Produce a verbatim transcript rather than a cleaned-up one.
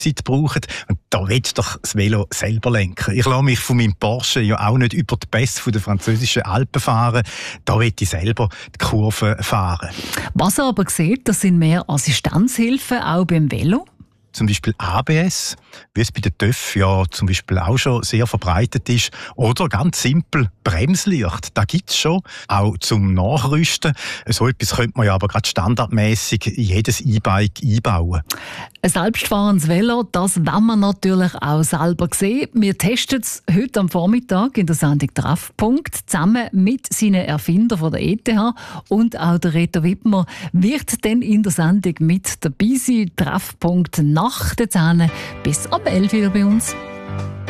Zeit brauchen. Und da willst du doch das Velo selber lenken. Ich lasse mich von meinem Porsche ja auch nicht über die Pässe der französischen Alpen fahren. Da will ich selber die Kurve fahren. Was er aber sieht, das sind mehr Assistenzhilfen, auch beim Velo. Zum Beispiel A B S, wie es bei den T Ö F ja zum Beispiel auch schon sehr verbreitet ist. Oder ganz simpel Bremslicht, da gibt es schon, auch zum Nachrüsten. So etwas könnte man ja aber gerade standardmäßig in jedes E-Bike einbauen. Ein selbstfahrendes Velo, das wollen wir natürlich auch selber sehen. Wir testen es heute am Vormittag in der Sendung Treffpunkt zusammen mit seinen Erfindern von der E T H, und auch der Reto Wittmer wird dann in der Sendung mit dabei sein. Treffpunkt nach den Zähnen bis ab elf Uhr bei uns.